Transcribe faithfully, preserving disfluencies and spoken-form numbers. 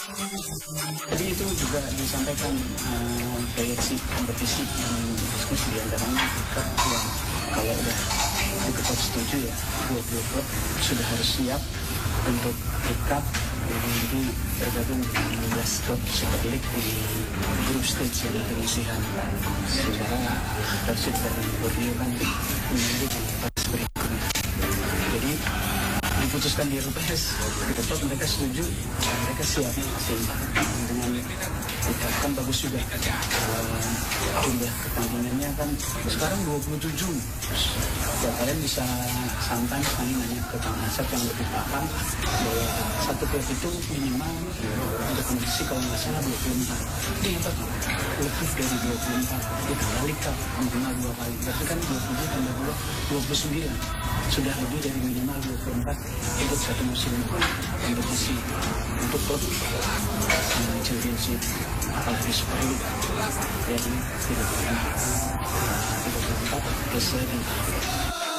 Jadi itu juga disampaikan uh, proyeksi kompetisi yang diskusi di antaranya kita yang kalau udah diketok setuju ya dua puluh klub sudah harus siap untuk pick-up jadi tergabung dengan enam belas klub Super League di grup stage yang penyisihan. Sementara Persib dan Borneo kan menunggu di fase berikutnya. Jadi diputuskan di R P S, diketok mereka setuju, mereka siap sehingga dengan ditetapkan bagus juga. Uh, jumlah pertandingannya kan sekarang dua puluh tujuh. Ya, kalian bisa santai sekali nanya ke Kang Asep yang lebih paham bahwa satu klub itu minimal untuk kompetisi kalau nggak salah dua puluh empat. Ini apa tuh? Lebih dari dua puluh empat. Kita balik ke minimal dua kali. Berarti kan dua puluh tambah dua, dua puluh sembilan. Sudah lebih dari minimal dua puluh empat untuk satu musim kompetisi untuk klub uh, championship apalagi Super League. Jadi tidak pernah tiga puluh empat plus lagi